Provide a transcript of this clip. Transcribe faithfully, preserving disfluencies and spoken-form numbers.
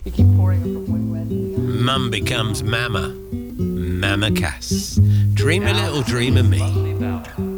Mum becomes Mama. Mama Cass. Dream a little dream of me.